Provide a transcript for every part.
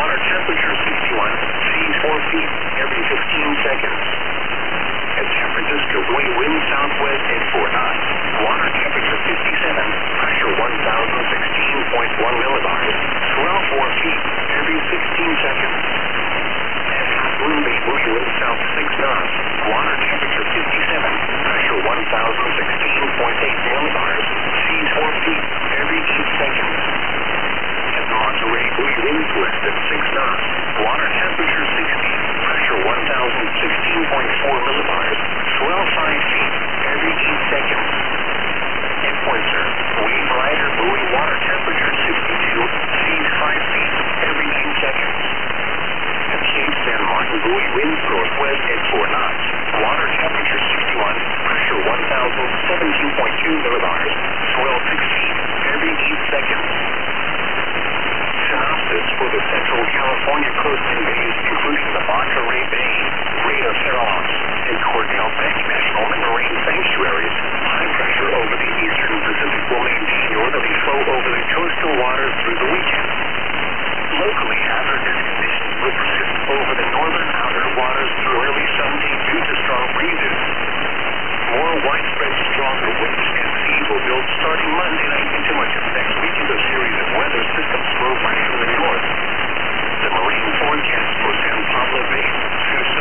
Water temperature 61. Seas 4 feet every 15 seconds. At San Francisco, Buoy, wind southwest at 4 knots. Water temperature 57. Pressure 1,016.1 millibars. Swell 4 feet every 16 seconds. At Half Moon Bay, Buoy, wind south 6 knots. Water temperature 57. Pressure 1,016.8 millibars. Seas 4 feet every 8 seconds. At Monterey, Buoy, winds west at 6 knots. Water temperature 60. Pressure 1,016.4 millibars. Swell 5 feet every 8 seconds. At Poinsett, wave rider, Buoy, water temperature 62. Seas 5 feet every 8 seconds. At Cape San Martin, Buoy, winds northwest at 4 knots. Water temperature 61. Pressure 1,017.2 millibars. Swell 6 feet every 8 seconds. Synopsis for the Central California coast and bays, including the Monterey Bay, Great Océans, and Cordell Bank National Marine Sanctuaries. High pressure over the eastern Pacific will maintain northerly flow over the coastal waters through the weekend. Locally, hazardous conditions will persist over the northern outer waters through early Sunday due to strong breezes. More widespread, stronger winds and seas will build starting Monday night into much of next week as a series of weather systems move right from the north. The marine forecast for San Pablo Bay through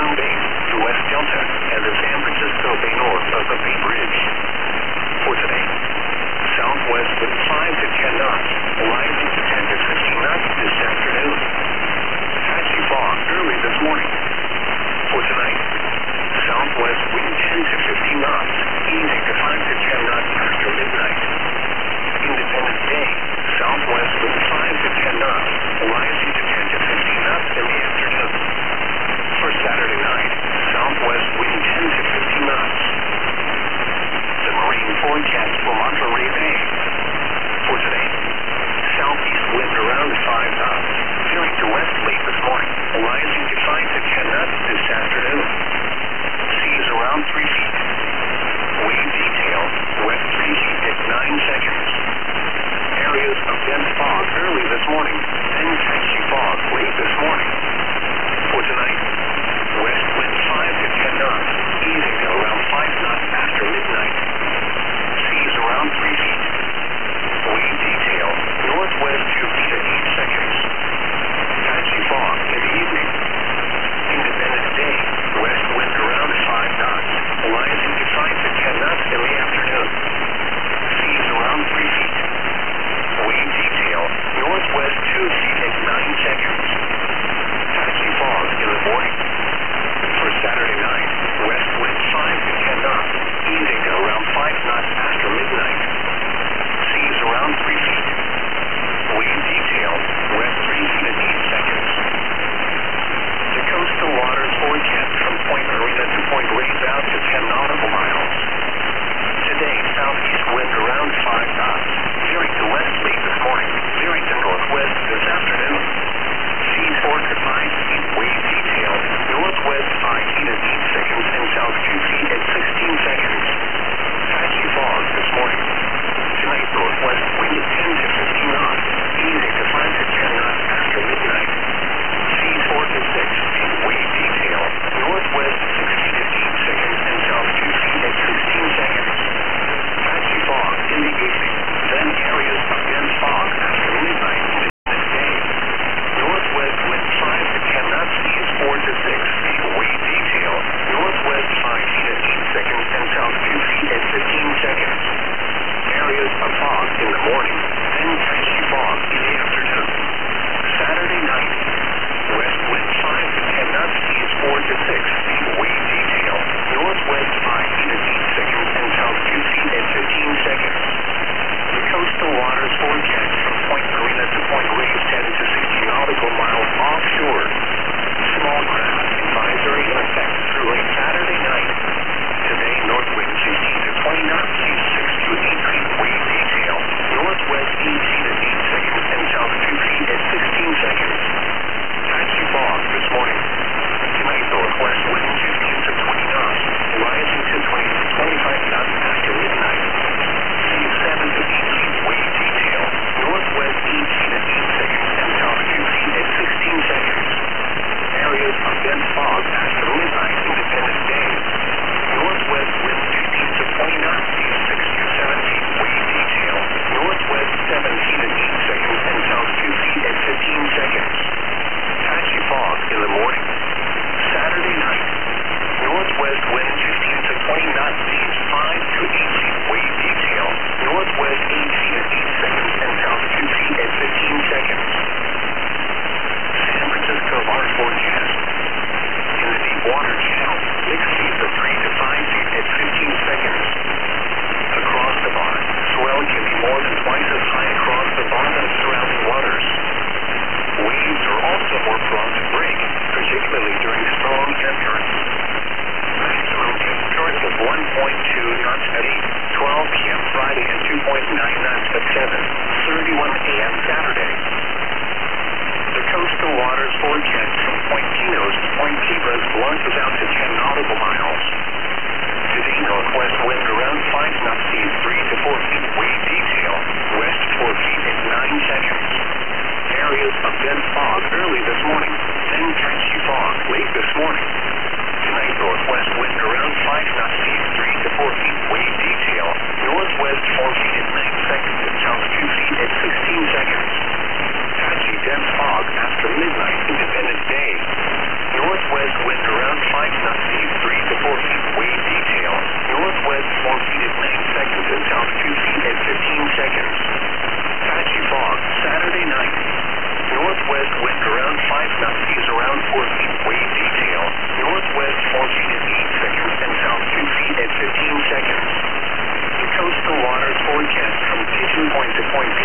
areas of dense fog early this morning, then patchy fog late this morning. Tonight, northwest wind around 5 knots, speed 3 to 4 feet. Wave detail, northwest 4 feet at 9 seconds and south 2 feet at 16 seconds. Patchy dense fog after midnight, Independence Day. Northwest wind around 5 knots, speed 3 to 4 feet. Wave detail, northwest 4 feet at 9 seconds and south 2 feet at 15 seconds. Patchy fog Saturday night. Northwest wind around 5 knots, seas around 4 feet. Wave detail, northwest 4 feet at 8 seconds and south 2 feet at 15 seconds. The coastal waters forecast from Pigeon Point to Point